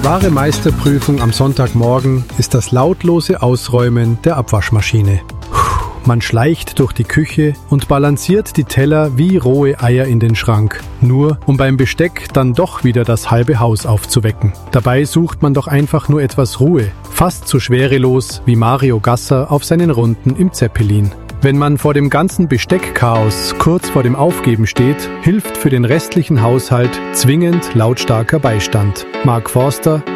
Die wahre Meisterprüfung am Sonntagmorgen ist das lautlose Ausräumen der Abwaschmaschine. Man schleicht durch die Küche und balanciert die Teller wie rohe Eier in den Schrank, nur um beim Besteck dann doch wieder das halbe Haus aufzuwecken. Dabei sucht man doch einfach nur etwas Ruhe, fast so schwerelos wie Mario Gasser auf seinen Runden im Zeppelin. Wenn man vor dem ganzen Besteckchaos kurz vor dem Aufgeben steht, hilft für den restlichen Haushalt zwingend lautstarker Beistand. Mark Forster